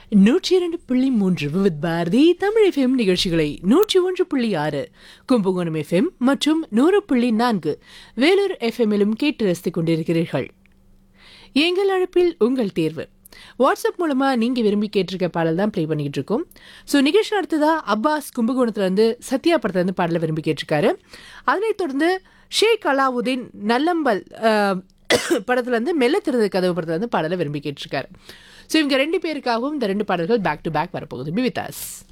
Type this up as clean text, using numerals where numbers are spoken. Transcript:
102.3 with Bharathi Tamil FM நிகழ்ச்சிகளை 101.6 Kumbakonam FM மற்றும் 100.4 வேலூர் எஃப்எம்மிலும் கேட்டு ரசித்துக் கொண்டிருக்கிறீர்கள். எங்கள் அழைப்பில் உங்கள் தேர்வு வாட்ஸ்அப் மூலமா நீங்க விரும்பி கேட்டிருக்க பாடல் தான் ப்ளே பண்ணிக்கிட்டு இருக்கோம். ஸோ நிகழ்ச்சி நடத்ததா அப்பாஸ் கும்பகோணத்துல இருந்து சத்யா படத்துல இருந்து பாடலை விரும்பி கேட்டிருக்காரு. அதனைத் தொடர்ந்து ஷேக் அலாவுதீன் நல்லம்பல் படத்துல இருந்து மெல்ல திறந்த கதவு படத்துல இருந்து பாடலை விரும்பி கேட்டிருக்காரு. ஸோ இவங்க ரெண்டு பேருக்காகவும் இந்த ரெண்டு பாடல்கள் பேக் டு பேக் வரப்போகுது. Be with us.